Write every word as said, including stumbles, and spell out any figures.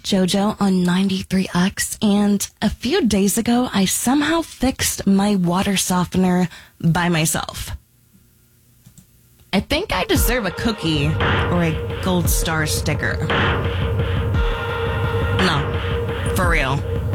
JoJo on ninety-three X, and a few days ago, I somehow fixed my water softener by myself. I think I deserve a cookie or a gold star sticker. No, for real.